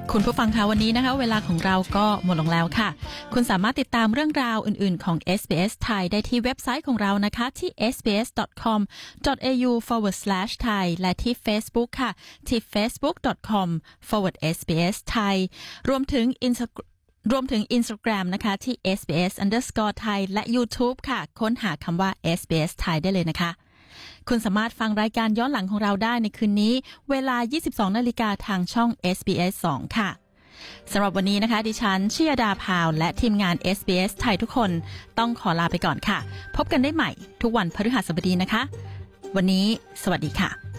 คุณผู้ฟังคะวันนี้นะคะเวลาของเราก็หมดลงแล้วค่ะคุณสามารถติดตามเรื่องราวอื่นๆของ SBS ไทยได้ที่เว็บไซต์ของเรานะคะที่ sbs.com.au/thai และที่ Facebook ค่ะที่ facebook.com/sbsthai รวมถึง Instagram นะคะที่ sbs_thai และ YouTube ค่ะค้นหาคำว่า SBS ไทยได้เลยนะคะคุณสามารถฟังรายการย้อนหลังของเราได้ในคืนนี้เวลา 22:00 น.ทางช่อง SBS 2 ค่ะสำหรับวันนี้นะคะดิฉันชยดาพาวและทีมงาน SBS ไทยทุกคนต้องขอลาไปก่อนค่ะพบกันได้ใหม่ทุกวันพฤหัสบดีนะคะวันนี้สวัสดีค่ะ